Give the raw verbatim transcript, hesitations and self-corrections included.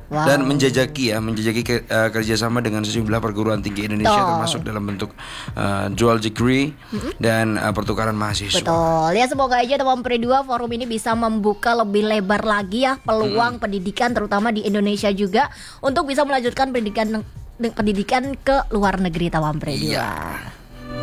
wow. dan menjajaki ya, menjajaki ke, uh, kerjasama dengan sejumlah perguruan tinggi Indonesia, Betul. termasuk dalam bentuk uh, dual degree mm-hmm. dan uh, pertukaran mahasiswa. Betul. Ya semoga aja teman Pri dua forum ini bisa membuka lebih lebar lagi ya peluang mm-hmm. pendidikan terutama di Indonesia juga untuk bisa melanjutkan pendidikan pendidikan ke luar negeri Tawam Pri dua. Iya.